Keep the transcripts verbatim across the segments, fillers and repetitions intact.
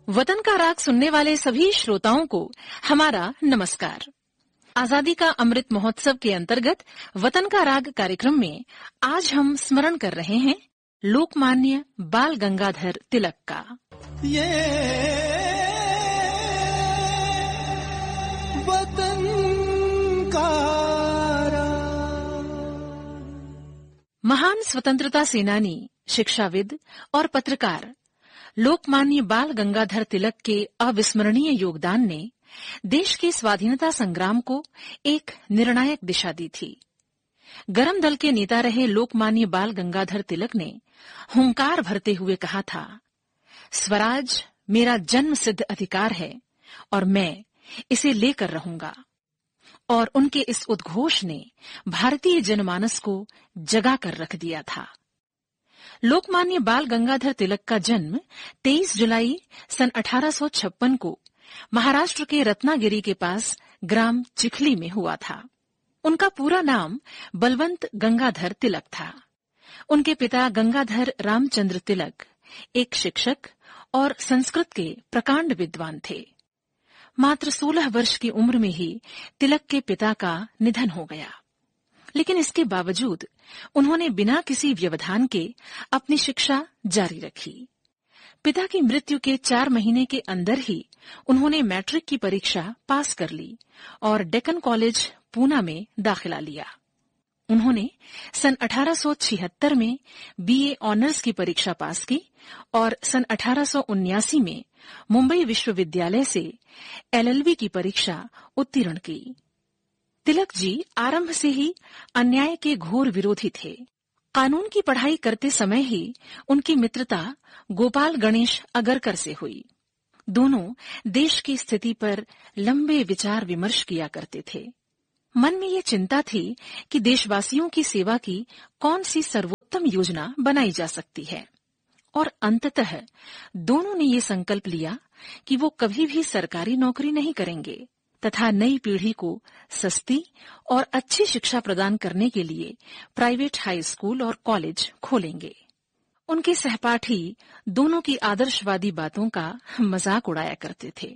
वतन का राग सुनने वाले सभी श्रोताओं को हमारा नमस्कार। आजादी का अमृत महोत्सव के अंतर्गत वतन का राग कार्यक्रम में आज हम स्मरण कर रहे हैं लोकमान्य बाल गंगाधर तिलक का। ये वतन का महान स्वतंत्रता सेनानी, शिक्षाविद और पत्रकार लोकमान्य बाल गंगाधर तिलक के अविस्मरणीय योगदान ने देश के स्वाधीनता संग्राम को एक निर्णायक दिशा दी थी। गरम दल के नेता रहे लोकमान्य बाल गंगाधर तिलक ने हुंकार भरते हुए कहा था, स्वराज मेरा जन्म सिद्ध अधिकार है और मैं इसे लेकर रहूंगा। और उनके इस उद्घोष ने भारतीय जनमानस को जगा कर रख दिया था। लोकमान्य बाल गंगाधर तिलक का जन्म तेईस जुलाई सन अठारह सौ छप्पन को महाराष्ट्र के रत्नागिरी के पास ग्राम चिखली में हुआ था। उनका पूरा नाम बलवंत गंगाधर तिलक था। उनके पिता गंगाधर रामचंद्र तिलक एक शिक्षक और संस्कृत के प्रकांड विद्वान थे। मात्र सोलह वर्ष की उम्र में ही तिलक के पिता का निधन हो गया, लेकिन इसके बावजूद उन्होंने बिना किसी व्यवधान के अपनी शिक्षा जारी रखी। पिता की मृत्यु के चार महीने के अंदर ही उन्होंने मैट्रिक की परीक्षा पास कर ली और डेक्कन कॉलेज पूना में दाखिला लिया। उन्होंने सन अठारह सौ छिहत्तर में बीए ऑनर्स की परीक्षा पास की और सन अठारह सौ उन्यासी में मुंबई विश्वविद्यालय से एलएलबी की परीक्षा उत्तीर्ण की। तिलक जी आरंभ से ही अन्याय के घोर विरोधी थे। कानून की पढ़ाई करते समय ही उनकी मित्रता गोपाल गणेश अगरकर से हुई। दोनों देश की स्थिति पर लंबे विचार विमर्श किया करते थे। मन में ये चिंता थी कि देशवासियों की सेवा की कौन सी सर्वोत्तम योजना बनाई जा सकती है, और अंततः दोनों ने ये संकल्प लिया कि वो कभी भी सरकारी नौकरी नहीं करेंगे तथा नई पीढ़ी को सस्ती और अच्छी शिक्षा प्रदान करने के लिए प्राइवेट हाई स्कूल और कॉलेज खोलेंगे। उनके सहपाठी दोनों की आदर्शवादी बातों का मजाक उड़ाया करते थे,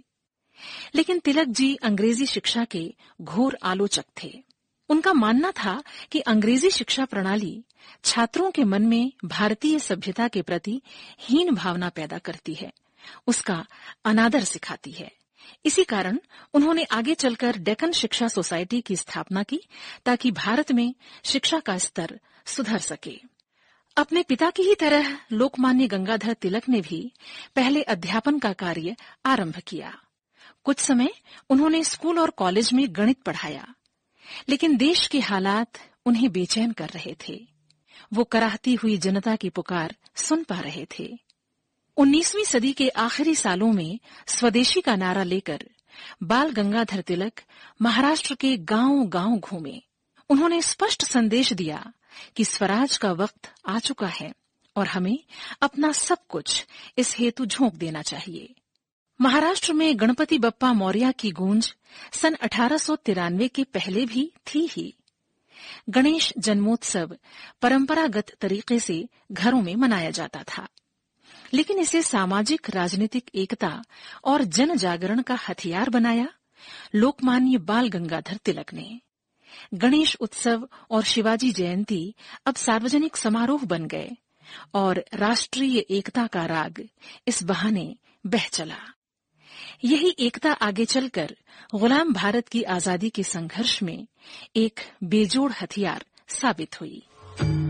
लेकिन तिलक जी अंग्रेजी शिक्षा के घोर आलोचक थे। उनका मानना था कि अंग्रेजी शिक्षा प्रणाली छात्रों के मन में भारतीय सभ्यता के प्रति हीन भावना पैदा करती है, उसका अनादर सिखाती है। इसी कारण उन्होंने आगे चलकर डेक्कन शिक्षा सोसाइटी की स्थापना की ताकि भारत में शिक्षा का स्तर सुधर सके। अपने पिता की ही तरह लोकमान्य गंगाधर तिलक ने भी पहले अध्यापन का कार्य आरंभ किया। कुछ समय उन्होंने स्कूल और कॉलेज में गणित पढ़ाया, लेकिन देश के हालात उन्हें बेचैन कर रहे थे। वो कराहती हुई जनता की पुकार सुन पा रहे थे। उन्नीसवीं सदी के आखिरी सालों में स्वदेशी का नारा लेकर बाल गंगाधर तिलक महाराष्ट्र के गांव-गांव घूमे। उन्होंने स्पष्ट संदेश दिया कि स्वराज का वक्त आ चुका है और हमें अपना सब कुछ इस हेतु झोंक देना चाहिए। महाराष्ट्र में गणपति बप्पा मौर्य की गूंज सन अठारह सौ तिरानवे के पहले भी थी ही। गणेश जन्मोत्सव परंपरागत तरीके से घरों में मनाया जाता था, लेकिन इसे सामाजिक राजनीतिक एकता और जन जागरण का हथियार बनाया लोकमान्य बाल गंगाधर तिलक ने। गणेश उत्सव और शिवाजी जयंती अब सार्वजनिक समारोह बन गए और राष्ट्रीय एकता का राग इस बहाने बह चला। यही एकता आगे चलकर गुलाम भारत की आजादी के संघर्ष में एक बेजोड़ हथियार साबित हुई।